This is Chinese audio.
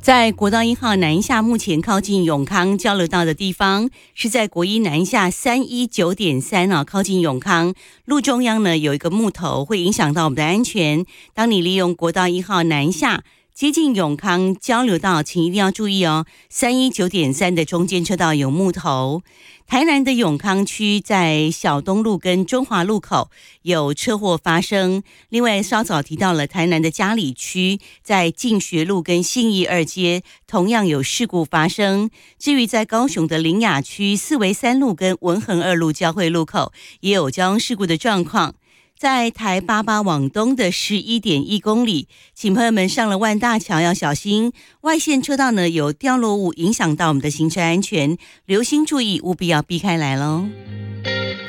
在国道1号南下目前靠近永康交流道的地方，是在国一南下319.3啊，靠近永康路中央呢有一个木头，会影响到我们的安全。当你利用国道1号南下接近永康交流道，请一定要注意哦，319.3的中间车道有木头。台南的永康区在小东路跟中华路口有车祸发生。另外稍早提到了台南的嘉里区在敬学路跟信义二街同样有事故发生。至于在高雄的苓雅区四维3路跟文衡2路交汇路口也有交通事故的状况。在台88往东的11.1公里，请朋友们上了万大桥要小心，外线车道呢有掉落物影响到我们的行车安全，留心注意，务必要避开来咯。